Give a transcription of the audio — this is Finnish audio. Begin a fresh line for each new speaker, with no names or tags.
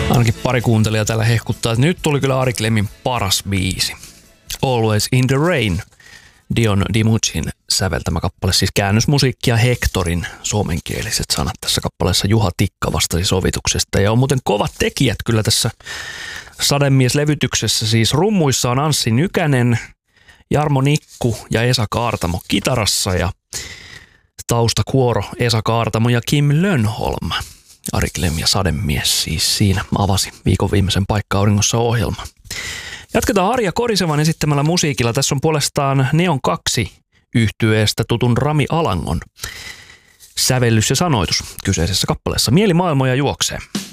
Ainakin pari kuuntelijaa täällä hehkuttaa, että nyt tuli kyllä Ari Klemmin paras biisi. Always in the Rain. Dion DiMuccin säveltämä kappale, siis käännösmusiikkia Hectorin suomenkieliset sanat tässä kappaleessa. Juha Tikka vastasi sovituksesta ja on muuten kovat tekijät kyllä tässä Sademies-levytyksessä. Siis rummuissa on Anssi Nykänen, Jarmo Nikku ja Esa Kaartamo kitarassa ja taustakuoro Esa Kaartamo ja Kim Lönnholm. Ari Klem ja Sademies siis siinä avasi viikon viimeisen Paikka-auringossa -ohjelma. Jatketaan Arja Korisevan esittämällä musiikilla. Tässä on puolestaan Neon 2 -yhtyeestä tutun Rami Alangon sävellys ja sanoitus kyseisessä kappaleessa. Mieli maailmoja juoksee.